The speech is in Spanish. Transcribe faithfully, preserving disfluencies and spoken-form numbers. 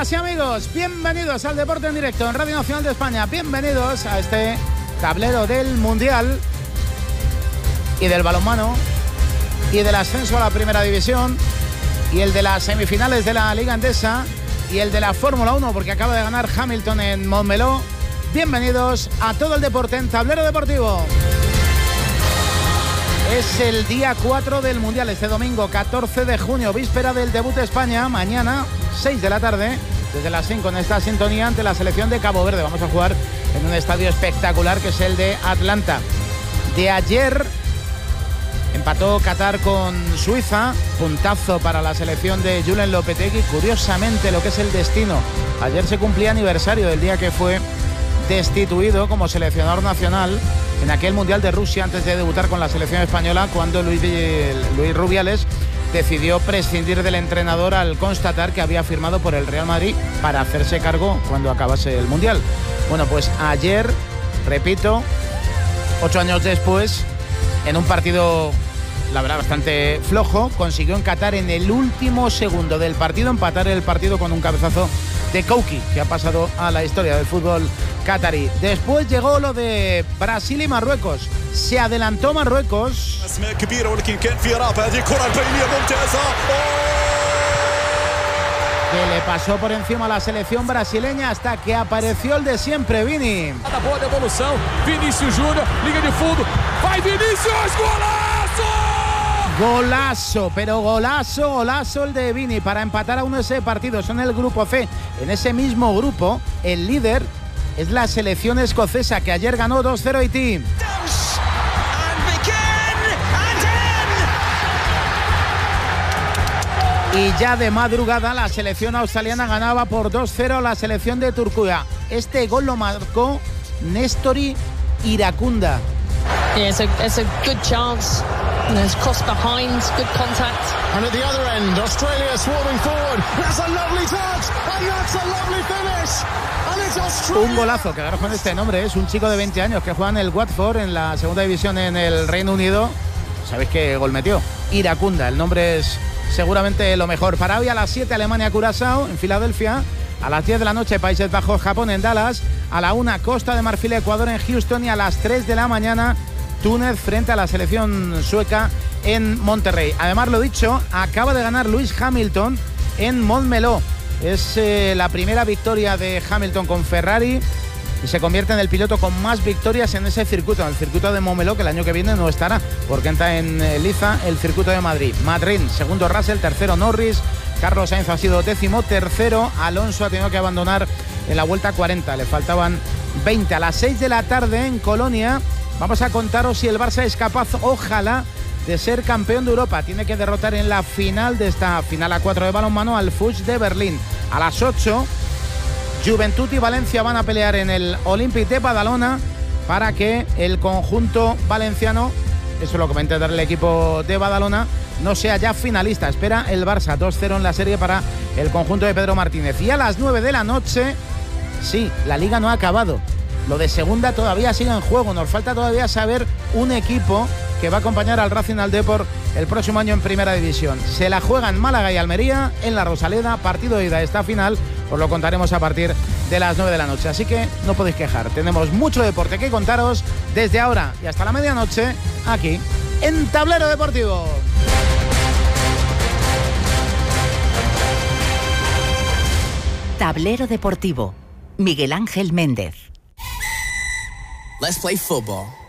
Amigas y amigos, bienvenidos al Deporte en Directo en Radio Nacional de España. Bienvenidos a este tablero del Mundial y del balonmano y del ascenso a la Primera División y el de las semifinales de la Liga Endesa y el de la Fórmula uno, porque acaba de ganar Hamilton en Montmeló. Bienvenidos a todo el deporte en Tablero Deportivo. Es el día cuatro del Mundial, este domingo catorce de junio, víspera del debut de España. Mañana, seis de la tarde, desde las cinco en esta sintonía ante la selección de Cabo Verde. Vamos a jugar en un estadio espectacular que es el de Atlanta. De ayer empató Qatar con Suiza, puntazo para la selección de Julen Lopetegui. Curiosamente, lo que es el destino. Ayer se cumplía aniversario del día que fue destituido como seleccionador nacional en aquel Mundial de Rusia antes de debutar con la selección española, cuando Luis, Luis Rubiales decidió prescindir del entrenador al constatar que había firmado por el Real Madrid para hacerse cargo cuando acabase el Mundial. Bueno, pues ayer, repito, ocho años después, en un partido, la verdad, bastante flojo, consiguió en Qatar en el último segundo del partido empatar el partido con un cabezazo de Kouki, que ha pasado a la historia del fútbol catarí. Después llegó lo de Brasil y Marruecos. Se adelantó Marruecos. Que le pasó por encima a la selección brasileña hasta que apareció el de siempre, Vini. Boa devolução, Vinícius Júnior, liga de fundo, vai Vinícius, golazo! Golazo, pero golazo, golazo el de Vini para empatar a uno ese partido. Son el grupo C. En ese mismo grupo, el líder es la selección escocesa, que ayer ganó dos cero a Haití. Y ya de madrugada la selección australiana ganaba por dos cero a la selección de Turquía. Este gol lo marcó Nestori Iracunda. Yeah, it's a, it's a good chance. There's cross behind, good contact. And at the other end, Australia swarming forward. That's a lovely touch, and that's a lovely finish. And it's Australia. Un golazo, que con este nombre es un chico de veinte años que juega en el Watford, en la segunda división en el Reino Unido. ¿Sabéis qué gol metió? Iracunda, el nombre es seguramente lo mejor. Para hoy a las siete, Alemania-Curazao en Filadelfia. A las diez de la noche, Países Bajos-Japón en Dallas. A la una, Costa de Marfil-Ecuador en Houston. Y a las tres de la mañana, Túnez frente a la selección sueca en Monterrey. Además, lo dicho, acaba de ganar Lewis Hamilton en Montmeló. Es eh, la primera victoria de Hamilton con Ferrari y se convierte en el piloto con más victorias en ese circuito, en el circuito de Montmeló, que el año que viene no estará, porque entra en eh, liza el circuito de Madrid. Madrid, segundo Russell, tercero Norris, Carlos Sainz ha sido décimo tercero, Alonso ha tenido que abandonar en la vuelta cuarenta, le faltaban veinte. A las seis de la tarde en Colonia vamos a contaros si el Barça es capaz, ojalá, de ser campeón de Europa. Tiene que derrotar en la final de esta final a cuatro de balonmano al Fuchs de Berlín. A las ocho, Juventud y Valencia van a pelear en el Olympic de Badalona para que el conjunto valenciano, eso lo comenté del equipo de Badalona, no sea ya finalista. Espera el Barça, dos cero en la serie para el conjunto de Pedro Martínez. Y a las nueve de la noche, sí, la Liga no ha acabado. Lo de segunda todavía sigue en juego. Nos falta todavía saber un equipo que va a acompañar al Racing al Depor el próximo año en Primera División. Se la juegan Málaga y Almería en la Rosaleda, partido de ida a esta final. Os lo contaremos a partir de las nueve de la noche. Así que no podéis quejar. Tenemos mucho deporte que contaros desde ahora y hasta la medianoche aquí en Tablero Deportivo. Tablero Deportivo. Miguel Ángel Méndez. Let's play football.